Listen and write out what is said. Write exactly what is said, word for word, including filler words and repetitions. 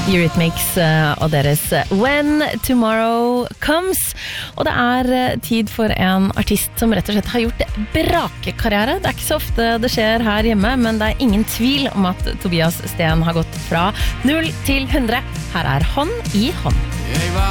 Eurythmics og deres When Tomorrow Comes. Og det er tid for en artist som rett og slett har gjort brakekarriere. Det er ikke så ofte det skjer her hjemme, men det er ingen tvil om at Tobias Sten har gått fra null til hundre. Her er Hånd i hånd.